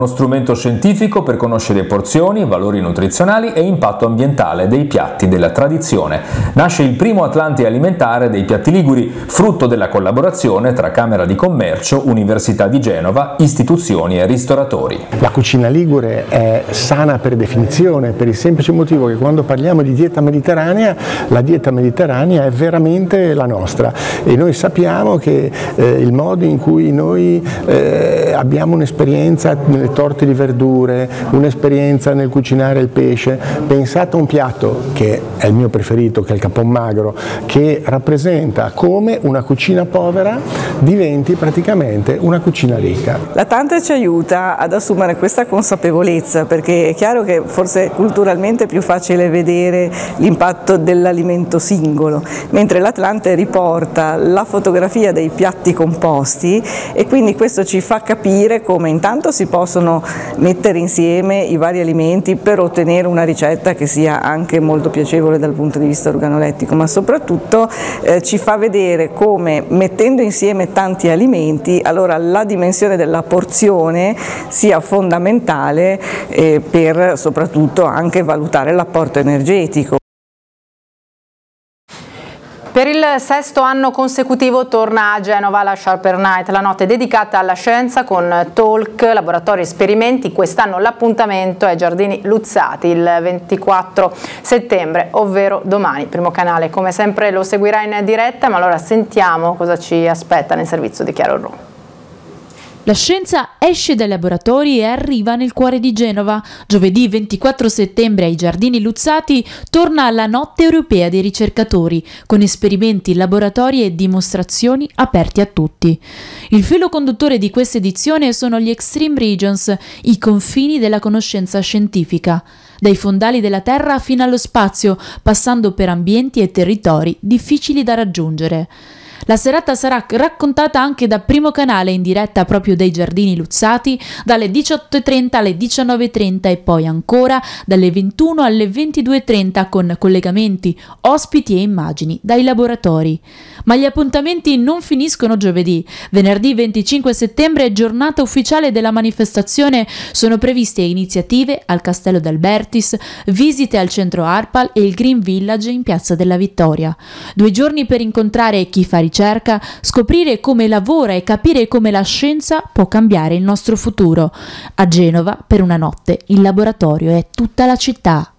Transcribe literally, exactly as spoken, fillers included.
Uno strumento scientifico per conoscere porzioni, valori nutrizionali e impatto ambientale dei piatti della tradizione. Nasce il primo Atlante alimentare dei piatti liguri, frutto della collaborazione tra Camera di Commercio, Università di Genova, istituzioni e ristoratori. La cucina ligure è sana per definizione, per il semplice motivo che quando parliamo di dieta mediterranea, la dieta mediterranea è veramente la nostra e noi sappiamo che eh, il modo in cui noi eh, abbiamo un'esperienza nelle torte di verdure, un'esperienza nel cucinare il pesce, pensate a un piatto che è il mio preferito, che è il capon magro, che rappresenta come una cucina povera diventi praticamente una cucina ricca. L'Atlante ci aiuta ad assumere questa consapevolezza, perché è chiaro che forse culturalmente è più facile vedere l'impatto dell'alimento singolo, mentre l'Atlante riporta la fotografia dei piatti composti e quindi questo ci fa capire come intanto si possono mettere insieme i vari alimenti per ottenere una ricetta che sia anche molto piacevole dal punto di vista organolettico, ma soprattutto eh, ci fa vedere come mettendo insieme tanti alimenti allora la dimensione della porzione sia fondamentale eh, per soprattutto anche valutare l'apporto energetico. Per il sesto anno consecutivo torna a Genova la Sharper Night, la notte dedicata alla scienza con talk, laboratori e esperimenti. Quest'anno l'appuntamento è Giardini Luzzati il ventiquattro settembre, ovvero domani. Primo Canale come sempre lo seguirà in diretta, ma allora sentiamo cosa ci aspetta nel servizio di Chiaro Ru. La scienza esce dai laboratori e arriva nel cuore di Genova. Giovedì ventiquattro settembre ai Giardini Luzzati torna la Notte Europea dei Ricercatori, con esperimenti, laboratori e dimostrazioni aperti a tutti. Il filo conduttore di questa edizione sono gli Extreme Regions, i confini della conoscenza scientifica, dai fondali della Terra fino allo spazio, passando per ambienti e territori difficili da raggiungere. La serata sarà raccontata anche da Primo Canale in diretta proprio dai Giardini Luzzati dalle diciotto e trenta alle diciannove e trenta e poi ancora dalle ventuno alle ventidue e trenta con collegamenti, ospiti e immagini dai laboratori. Ma gli appuntamenti non finiscono giovedì. Venerdì venticinque settembre, giornata ufficiale della manifestazione, sono previste iniziative al Castello d'Albertis, visite al centro Arpal e il Green Village in Piazza della Vittoria. Due giorni per incontrare chi fa ricerca, scoprire come lavora e capire come la scienza può cambiare il nostro futuro. A Genova, per una notte, il laboratorio è tutta la città.